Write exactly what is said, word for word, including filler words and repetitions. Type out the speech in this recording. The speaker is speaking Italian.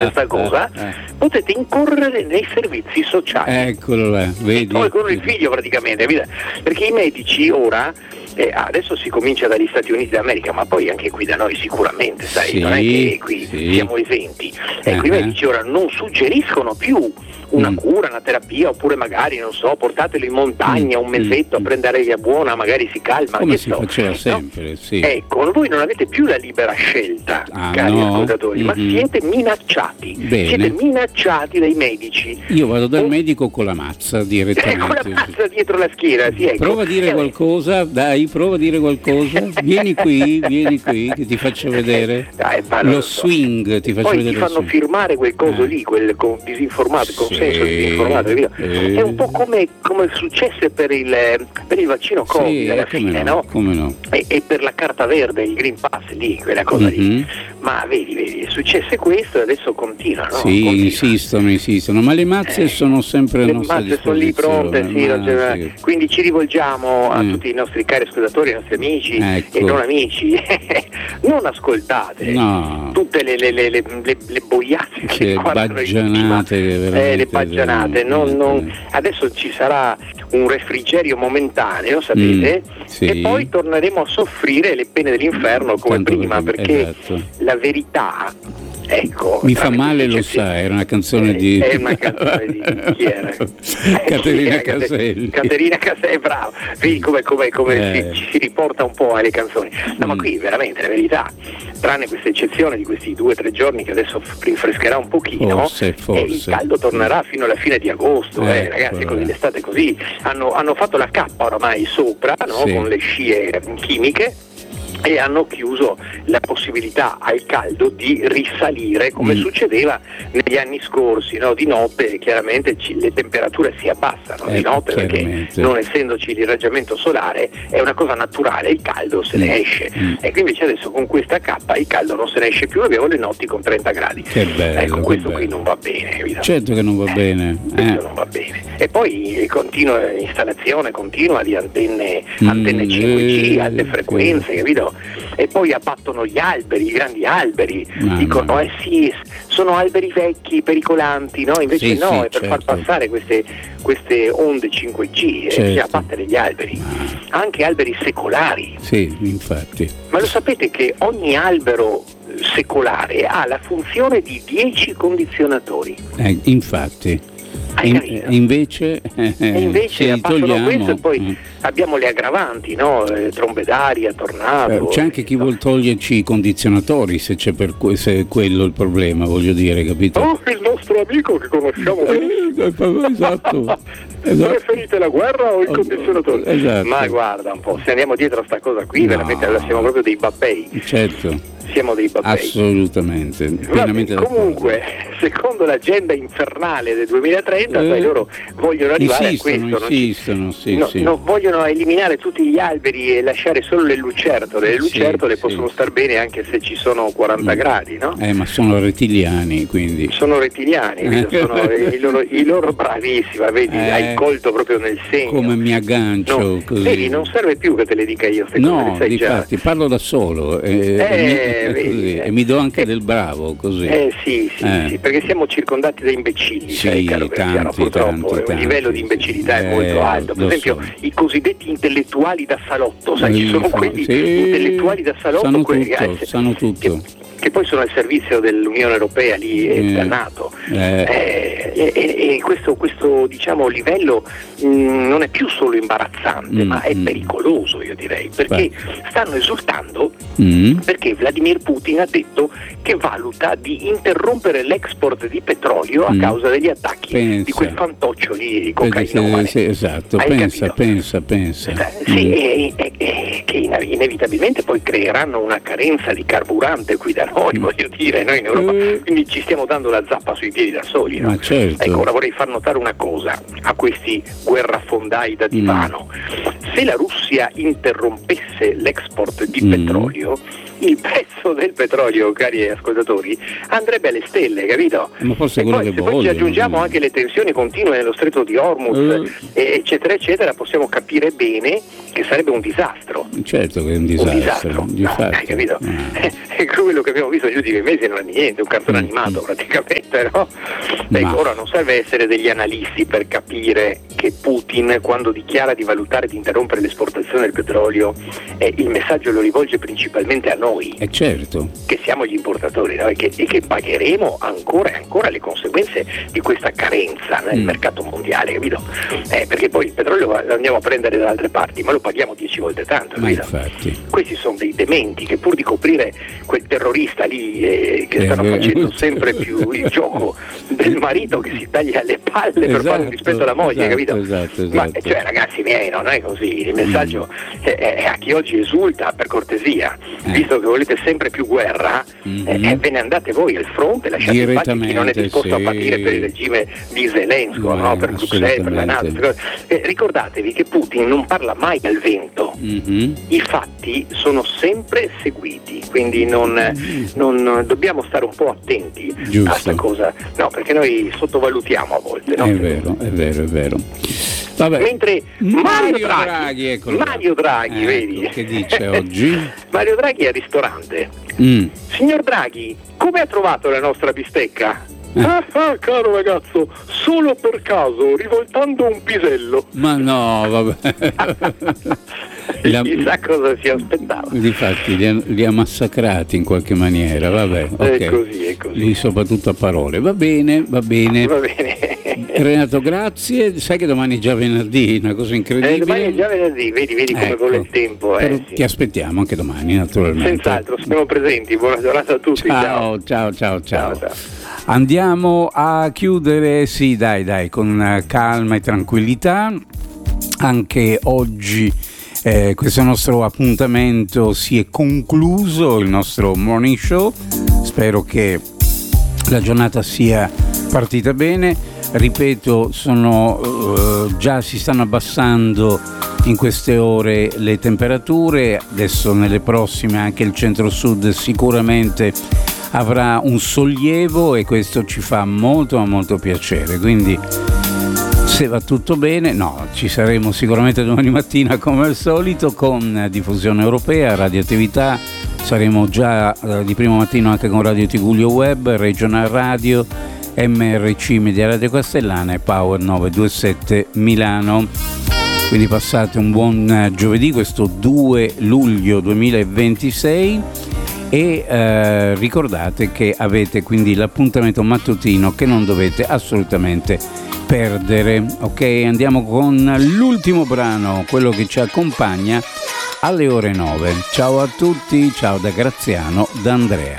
questa cosa, potete incorrere nei servizi sociali. Eccolo là, vedi? Come con il figlio praticamente, perché i medici ora, eh, adesso si comincia dagli Stati Uniti d'America, ma poi anche qui da noi sicuramente, sai, sì, non è che qui sì. siamo esenti. Ecco, uh-huh. i medici ora non suggeriscono più una mm. cura, una terapia, oppure magari, non so, portatelo in montagna mm. un mesetto mm. a prendere aria buona, magari si calma. Come che si so, faceva no? sempre, sì. Ecco, voi non avete più la libera scelta, ah, cari no? ascoltatori, mm-hmm. ma siete minacciati. Bene. Siete minacciati dai medici. Io vado dal oh. medico con la mazza direttamente. con la mazza dietro la schiena, sì, ecco. Prova a dire eh. qualcosa, dai, prova a dire qualcosa. Vieni qui, vieni qui, che ti faccio vedere. Dai, lo swing, ti faccio poi vedere. Poi ti fanno firmare quel coso eh. lì, quel con disinformato, il consenso sì. disinformato. Eh. È un po' come, come successe per il, per il vaccino Covid, sì, alla fine, no? no? Come no? E, e per la carta verde, il Green Pass lì, quella cosa mm-hmm. lì. Ma vedi, vedi, è successo questo e adesso continua, no? Sì, continua. insistono, insistono, ma le mazze eh, sono sempre le nostra mazze sono lì pronte, sì, ma, sì. Quindi ci rivolgiamo a mm. tutti i nostri cari ascoltatori, ai nostri amici ecco. e non amici, non ascoltate no. tutte le, le, le, le, le, le boiate, che baggianate, eh, le baggianate. Non, non, adesso ci sarà un refrigerio momentaneo, sapete, mm, sì. e poi torneremo a soffrire le pene dell'inferno come Tanto prima, perché esatto. la verità, ecco, mi fa male, lo sai, era una canzone eh, di è una canzone di chi era? Caterina chi era? Caselli. Caterina Caselli, bravo, vedi come, come, come eh. ci si riporta un po' alle canzoni. No, mm. ma qui veramente la verità, tranne questa eccezione di questi due o tre giorni che adesso rinfrescherà un pochino, forse, forse. E il caldo tornerà fino alla fine di agosto, eh, eh, ragazzi, così l'estate è così, hanno, hanno fatto la cappa oramai sopra, no? Sì. Con le scie chimiche, e hanno chiuso la possibilità al caldo di risalire come mm. succedeva negli anni scorsi, no? Di notte chiaramente ci, le temperature si abbassano eh, di notte perché non essendoci l'irraggiamento solare è una cosa naturale, il caldo se mm. ne esce mm. e quindi invece adesso con questa cappa il caldo non se ne esce più, abbiamo le notti con trenta gradi. Che bello, ecco, che questo bello. Qui non va bene, evidente. Certo che non va bene, questo eh. non va bene. E poi continua installazione continua di antenne, mm. antenne cinque G, alte frequenze, capito? E poi abbattono gli alberi, i grandi alberi, no, dicono no. eh sì, sono alberi vecchi, pericolanti, no? Invece sì, no, sì, è per certo. far passare queste, queste onde cinque G, certo. e bisogna abbattere gli alberi, anche alberi secolari. Sì, infatti. Ma lo sapete che ogni albero secolare ha la funzione di dieci condizionatori? Eh, infatti. In, invece, eh, e invece togliamo, questo e poi mm. abbiamo le aggravanti, no? Eh, trombe d'aria, tornado. C'è anche chi no. vuol toglierci i condizionatori se c'è per que- se è quello il problema, voglio dire, capito? Oh, il nostro amico che conosciamo benissimo. esatto. esatto. Preferite la guerra o il condizionatore? Esatto. Ma guarda un po', se andiamo dietro a sta cosa qui, no. veramente siamo proprio dei babbei. Certo. Siamo dei babbei. Assolutamente. Vabbè, comunque, secondo l'agenda infernale del duemilatrenta, eh, sai, loro vogliono arrivare insistono, a questo. Insistono, non, sì, no, sì. no, vogliono eliminare tutti gli alberi e lasciare solo le lucertole. Le lucertole sì, possono sì. star bene anche se ci sono quaranta mm. gradi, no? Eh, ma sono rettiliani, quindi. Sono rettiliani, sono i, loro, i loro bravissima, vedi, eh, hai colto proprio nel segno. Come mi aggancio, no, così. Vedi, non serve più che te le dica io, no, sai difatti, già. parlo da solo. Eh, eh, e, mi, così, eh, e mi do anche eh, del bravo, così. Eh sì, sì, eh. sì, perché siamo circondati da imbecilli, sì, sai, caro Graziano, tanti, purtroppo tanti, il tanti, livello di imbecillità sì, è molto eh, alto. Per esempio so. i cosiddetti intellettuali da salotto, sai, ci sono quelli sì, intellettuali da salotto, sanno quelli, tutto, ragazzi, sanno tutto. Che, che poi sono al servizio dell'Unione Europea lì eh, da NATO eh. eh, e, e, e questo, questo diciamo livello mh, non è più solo imbarazzante mm, ma è mm. pericoloso, io direi, perché Beh. stanno esultando mm. perché Vladimir Putin ha detto che valuta di interrompere l'export di petrolio a mm. causa degli attacchi pensa. di quel fantoccio lì di cocaina. Sì, esatto, Hai pensa, capito? pensa, pensa. Eh, sì, mm. e, e, e, che inevitabilmente poi creeranno una carenza di carburante qui da noi, voglio dire, noi in Europa, mm. quindi ci stiamo dando la zappa sui piedi da soli, no? Ma certo. Ecco, ora vorrei far notare una cosa a questi guerrafondai da divano. Mm. Se la Russia interrompesse l'export di mm. petrolio, il prezzo del petrolio, cari ascoltatori, andrebbe alle stelle, capito? Ma forse e quello poi, che se voglio, poi ci aggiungiamo no? anche le tensioni continue nello stretto di Hormuz, uh. eccetera, eccetera, possiamo capire bene che sarebbe un disastro. Certo che è un disastro. Un disastro, di no, fatto. hai capito? Ah. quello che abbiamo visto negli ultimi mesi non è niente, un cartone Mm. animato praticamente, no? Ma- Ecco, ora non serve essere degli analisti per capire che Putin, quando dichiara di valutare di interrompere l'esportazione del petrolio, eh, il messaggio lo rivolge principalmente a noi, Eh certo. che siamo gli importatori, no? e, che, e che pagheremo ancora e ancora le conseguenze di questa carenza nel Mm. mercato mondiale, capito? Eh, perché poi il petrolio lo andiamo a prendere da altre parti, ma lo paghiamo dieci volte tanto, Ma capito? infatti. Questi sono dei dementi che pur di coprire quel terrorista lì eh, che Eh, stanno eh, facendo sempre più il gioco del marito che si taglia le palle per Esatto, fare un dispetto alla moglie, esatto, capito? esatto, Ma esatto. cioè ragazzi miei, non è così, il messaggio è, è a chi oggi esulta, per cortesia, Eh. visto che volete sempre più guerra, Mhm. eh, eh, ve ne andate voi al fronte, lasciate in pace chi non è Direttamente, disposto sì. a patire per il regime di Zelensky, Beh, no? Per Bruxelles, per la NATO. assolutamente. Eh, ricordatevi che Putin non parla mai al vento. Mhm. I fatti sono sempre seguiti, quindi non, non- dobbiamo stare un po' attenti Giusto. a questa cosa, no, perché noi sottovalutiamo a volte, no? È vero, è vero, è vero. Vabbè. Mentre Mario Mario Draghi, Draghi, eccolo qua. Mario Draghi, Ecco, vedi? che dice oggi? Mario Draghi è al ristorante. Mm. Signor Draghi, come ha trovato la nostra bistecca? Eh. Ah, ah, caro ragazzo, solo per caso, rivoltando un pisello. Ma no, vabbè. La- Chissà cosa si aspettava. Difatti li ha, li ha massacrati in qualche maniera, vabbè. Ok. È così, è così. Lui soprattutto a parole. Va bene, va bene. Va bene. Renato, grazie. Sai che domani è già venerdì, una cosa incredibile. Eh, domani è già venerdì, vedi, vedi come Ecco. vola il tempo. Eh, Però sì. ti aspettiamo anche domani, naturalmente. Senz'altro, siamo presenti. Buona giornata a tutti. Ciao, ciao, ciao, ciao. Ciao, ciao. Andiamo a chiudere, sì, dai, dai, con calma e tranquillità. Anche oggi eh, questo nostro appuntamento si è concluso, il nostro morning show. Spero che la giornata sia partita bene. Ripeto, sono eh, già si stanno abbassando in queste ore le temperature. Adesso nelle prossime anche il centro-sud sicuramente avrà un sollievo e questo ci fa molto molto piacere. Quindi se va tutto bene, no, ci saremo sicuramente domani mattina come al solito con diffusione europea, radioattività. Saremo già eh, di primo mattino anche con Radio Tigullio Web, Regional Radio, M R C Media Radio Castellana e Power novecentoventisette Milano. Quindi passate un buon eh, giovedì, questo due luglio duemilaventisei, e eh, ricordate che avete quindi l'appuntamento mattutino che non dovete assolutamente perdere. Ok, andiamo con l'ultimo brano, quello che ci accompagna alle ore nove. Ciao a tutti, ciao da Graziano, da Andrea.